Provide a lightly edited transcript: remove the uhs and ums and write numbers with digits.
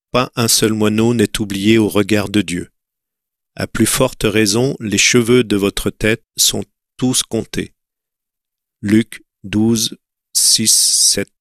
pas un seul moineau n'est oublié au regard de Dieu. À plus forte raison, les cheveux de votre tête sont tous comptés. Luc 12, 6, 7.